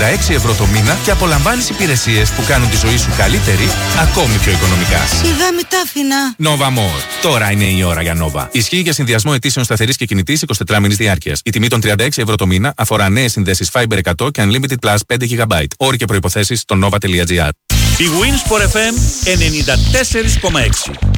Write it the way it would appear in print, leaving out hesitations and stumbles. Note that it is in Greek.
36€ το μήνα και απολαμβάνεις υπηρεσίες που κάνουν τη ζωή σου καλύτερη, ακόμη πιο οικονομικά. Σιγά μην τα άφηνα. Nova More. Τώρα είναι η ώρα για Nova. Ισχύει για συνδυασμό αιτήσεων σταθερής και κινητής 24 μήνης διάρκειας. Η τιμή των 36€ το μήνα αφορά νέες συνδέσεις Fiber 100 και Unlimited Plus 5GB. Όροι και προϋποθέσεις στο nova.gr. Η Winsport FM 94,6.